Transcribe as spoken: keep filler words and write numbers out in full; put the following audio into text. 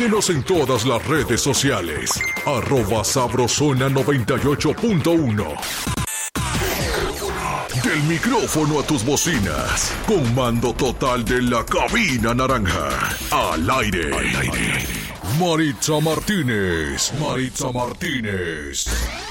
Síguenos en todas las redes sociales. Arroba Sabrosona noventa y ocho punto uno. Del micrófono a tus bocinas. Comando total de la cabina naranja. Al aire. Al aire. Maritza Martínez. Maritza Martínez.